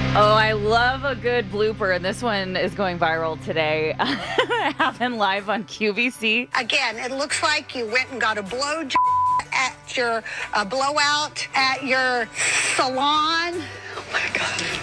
Oh, I love a good blooper, and this one is going viral today. Happened live on QVC. Again, it looks like you went and got a blow at your blowout at your salon. Oh my God.